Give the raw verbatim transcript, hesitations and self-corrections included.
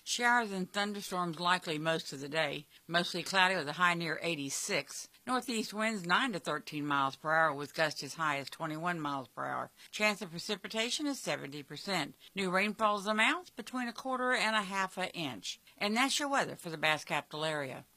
Showers and thunderstorms likely most of the day. Mostly cloudy with a high near eighty-six. Northeast winds nine to thirteen miles per hour with gusts as high as twenty-one miles per hour. Chance of precipitation is seventy percent. New rainfall amounts between a quarter and a half an inch. And that's your weather for the Bass Capital area.